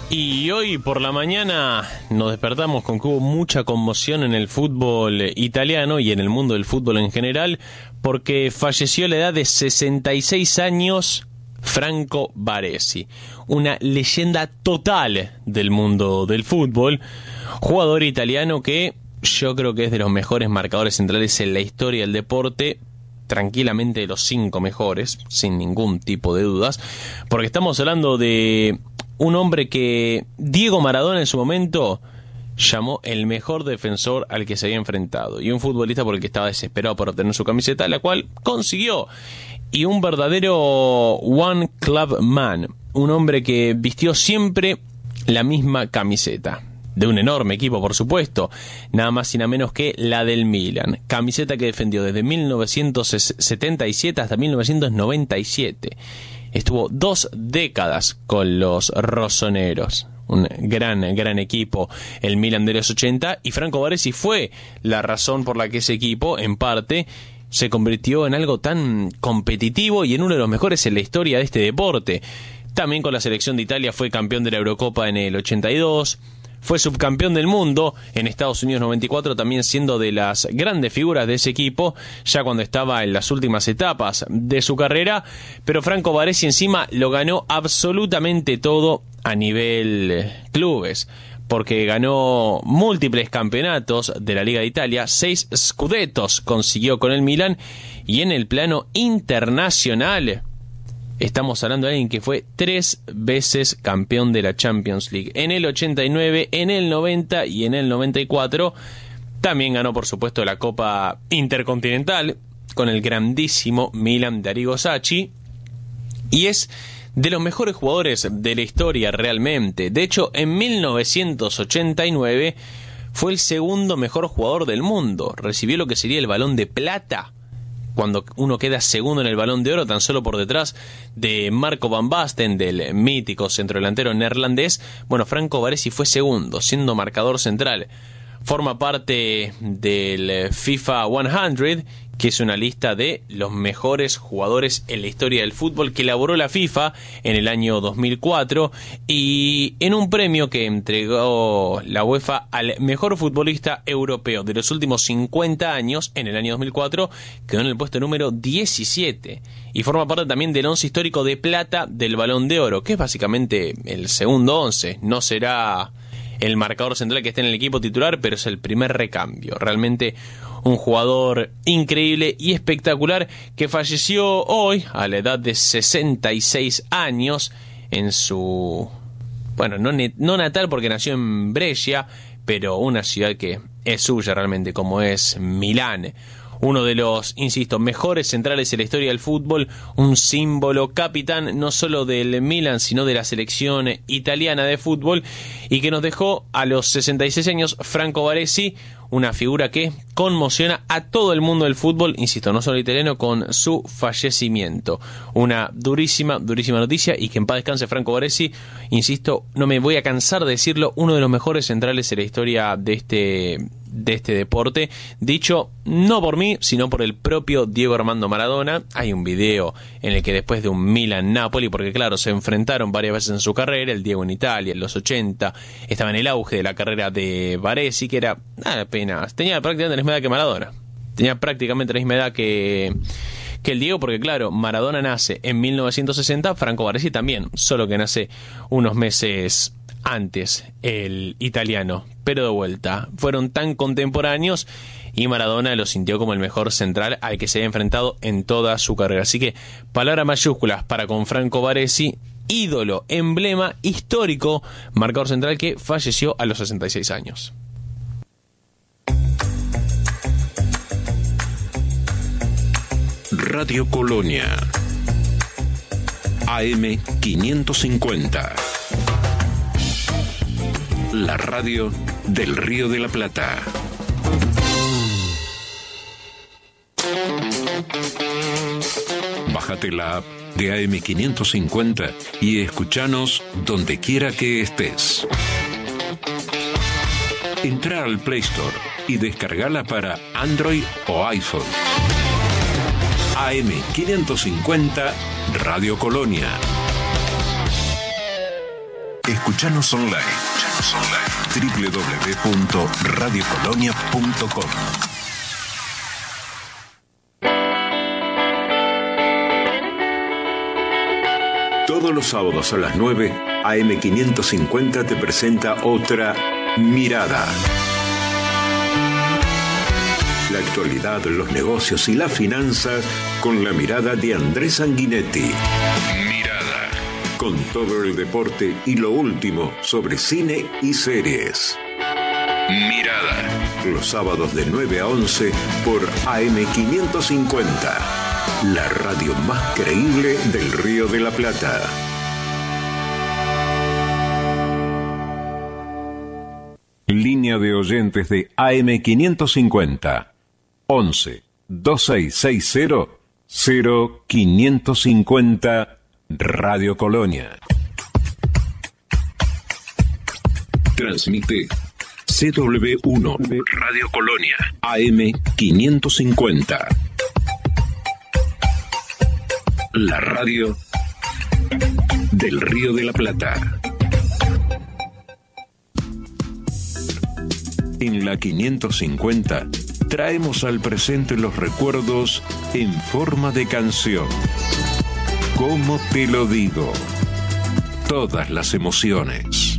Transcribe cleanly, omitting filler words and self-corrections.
Y hoy por la mañana nos despertamos con que hubo mucha conmoción en el fútbol italiano y en el mundo del fútbol en general, porque falleció a la edad de 66 años Franco Baresi, una leyenda total del mundo del fútbol, jugador italiano que yo creo que es de los mejores marcadores centrales en la historia del deporte, tranquilamente de los 5 mejores, sin ningún tipo de dudas, porque estamos hablando de un hombre que Diego Maradona en su momento llamó el mejor defensor al que se había enfrentado, y un futbolista por el que estaba desesperado por obtener su camiseta, la cual consiguió, y un verdadero one club man, un hombre que vistió siempre la misma camiseta, de un enorme equipo por supuesto, nada más y nada menos que la del Milan, camiseta que defendió desde 1977 hasta 1997. Estuvo 2 décadas con los rossoneros, un gran equipo, el Milan de los 80, y Franco Baresi fue la razón por la que ese equipo, en parte, se convirtió en algo tan competitivo y en uno de los mejores en la historia de este deporte. También con la selección de Italia fue campeón de la Eurocopa en el 82, fue subcampeón del mundo en Estados Unidos 94, también siendo de las grandes figuras de ese equipo, ya cuando estaba en las últimas etapas de su carrera, pero Franco Baresi encima lo ganó absolutamente todo a nivel clubes, porque ganó múltiples campeonatos de la Liga de Italia, 6 scudettos consiguió con el Milan, y en el plano internacional estamos hablando de alguien que fue 3 veces campeón de la Champions League. En el 89, en el 90 y en el 94. También ganó, por supuesto, la Copa Intercontinental con el grandísimo Milan de Arrigo Sacchi. Y es de los mejores jugadores de la historia realmente. De hecho, en 1989 fue el segundo mejor jugador del mundo. Recibió lo que sería el Balón de Plata, cuando uno queda segundo en el Balón de Oro, tan solo por detrás de Marco Van Basten, del mítico centrodelantero neerlandés. Bueno, Franco Baresi fue segundo, siendo marcador central. Forma parte del FIFA 100, que es una lista de los mejores jugadores en la historia del fútbol que elaboró la FIFA en el año 2004, y en un premio que entregó la UEFA al mejor futbolista europeo de los últimos 50 años, en el año 2004, quedó en el puesto número 17, y forma parte también del once histórico de plata del Balón de Oro, que es básicamente el segundo once. No será el marcador central que esté en el equipo titular, pero es el primer recambio. Realmente un jugador increíble y espectacular que falleció hoy a la edad de 66 años en su, bueno, no natal, porque nació en Brescia, pero una ciudad que es suya realmente, como es Milán. Uno de los, insisto, mejores centrales en la historia del fútbol, un símbolo, capitán no solo del Milan, sino de la selección italiana de fútbol, y que nos dejó a los 66 años Franco Baresi, una figura que conmociona a todo el mundo del fútbol, insisto, no solo italiano, con su fallecimiento. Una durísima noticia, y que en paz descanse Franco Baresi, insisto, no me voy a cansar de decirlo, uno de los mejores centrales en la historia de este deporte, dicho no por mí, sino por el propio Diego Armando Maradona. Hay un video en el que después de un Milan-Napoli, porque claro, se enfrentaron varias veces en su carrera, el Diego en Italia, en los 80, estaba en el auge de la carrera de Baresi, que era apenas, tenía prácticamente la misma edad que Maradona, tenía prácticamente la misma edad que el Diego, porque claro, Maradona nace en 1960, Franco Baresi también, solo que nace unos meses antes el italiano, pero de vuelta, fueron tan contemporáneos y Maradona lo sintió como el mejor central al que se había enfrentado en toda su carrera. Así que palabras mayúsculas para con Franco Baresi, ídolo, emblema histórico, marcador central que falleció a los 66 años. Radio Colonia AM 550, la radio del Río de la Plata. Bájate la app de AM 550 y escuchanos donde quiera que estés. Entra al Play Store y descargala para Android o iPhone. AM 550 Radio Colonia. Escuchanos online. www.radiocolonia.com. Todos los sábados a las 9, AM550 te presenta otra Mirada. La actualidad, los negocios y las finanzas con la mirada de Andrés Sanguinetti. Mirada. Con todo el deporte y lo último sobre cine y series. Mirada. Los sábados de 9 a 11 por AM550. La radio más creíble del Río de la Plata. Línea de oyentes de AM550. 11 2660 0550 Radio Colonia. Transmite CW1 Radio Colonia AM550. La radio del Río de la Plata. En la 550 traemos al presente los recuerdos en forma de canción. ¿Cómo te lo digo? Todas las emociones.